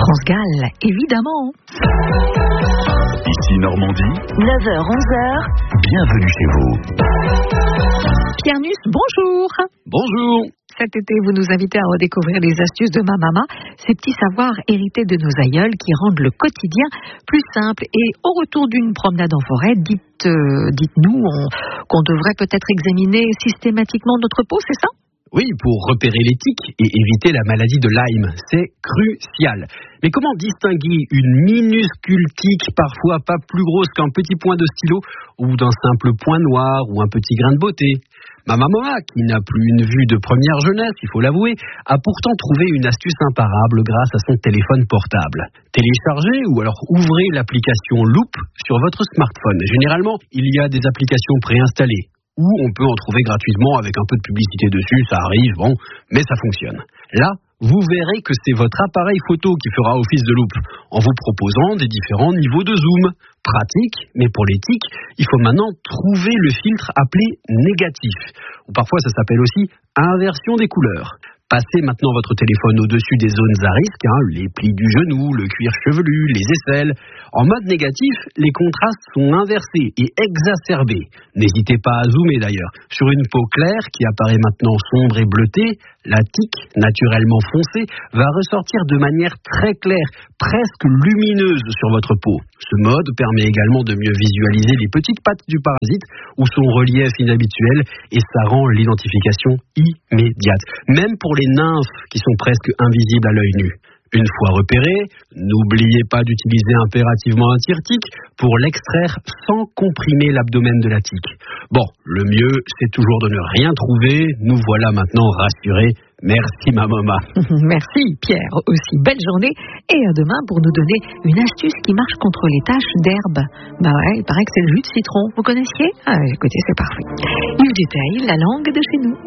France Gall, évidemment. Ici Normandie, 9h-11h, bienvenue chez vous. Pierre Nuss, bonjour. Bonjour. Cet été, vous nous invitez à redécouvrir les astuces de ma maman, ces petits savoirs hérités de nos aïeuls qui rendent le quotidien plus simple. Et au retour d'une promenade en forêt, dites-nous qu'on devrait peut-être examiner systématiquement notre peau, c'est ça ? Oui, pour repérer les tiques et éviter la maladie de Lyme, c'est crucial. Mais comment distinguer une minuscule tique, parfois pas plus grosse qu'un petit point de stylo, ou d'un simple point noir ou un petit grain de beauté ? Ma maman, qui n'a plus une vue de première jeunesse, il faut l'avouer, a pourtant trouvé une astuce imparable grâce à son téléphone portable. Téléchargez ou alors ouvrez l'application Loop sur votre smartphone. Généralement, il y a des applications préinstallées, ou on peut en trouver gratuitement avec un peu de publicité dessus, ça arrive, bon, mais ça fonctionne. Là, vous verrez que c'est votre appareil photo qui fera office de loupe, en vous proposant des différents niveaux de zoom. Pratique, mais pour les tiques, il faut maintenant trouver le filtre appelé négatif, ou parfois ça s'appelle aussi inversion des couleurs. Passez maintenant votre téléphone au-dessus des zones à risque, les plis du genou, le cuir chevelu, les aisselles. En mode négatif, les contrastes sont inversés et exacerbés. N'hésitez pas à zoomer d'ailleurs. Sur une peau claire qui apparaît maintenant sombre et bleutée, la tique, naturellement foncée, va ressortir de manière très claire, presque lumineuse sur votre peau. Ce mode permet également de mieux visualiser les petites pattes du parasite ou son relief inhabituel, et ça rend l'identification immédiate. Même pour les nymphes qui sont presque invisibles à l'œil nu. Une fois repéré, n'oubliez pas d'utiliser impérativement un tire-tique pour l'extraire sans comprimer l'abdomen de la tique. Bon, le mieux, c'est toujours de ne rien trouver. Nous voilà maintenant rassurés. Merci ma maman. Merci Pierre, aussi belle journée et à demain pour nous donner une astuce qui marche contre les taches d'herbe. Bah ouais, il paraît que c'est le jus de citron. Vous connaissiez ? Écoutez, c'est parfait. Yves Duteil, la langue de chez nous.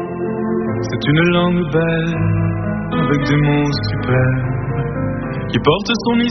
C'est une langue belle, avec des mots super, qui porte son